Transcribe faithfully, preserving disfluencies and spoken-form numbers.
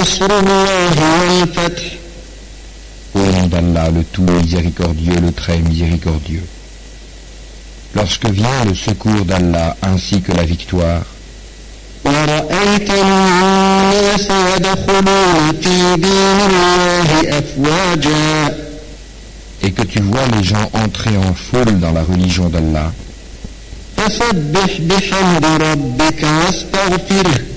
نصر الله والفتح. Au nom d'Allah, le tout miséricordieux, le très miséricordieux. Lorsque vient le secours d'Allah ainsi que la victoire, ورأيت الناس يدخلون في دين الله أفواجا. et que tu vois les gens entrer en foule dans la religion d'Allah, فسبح بحمد ربك واستغفره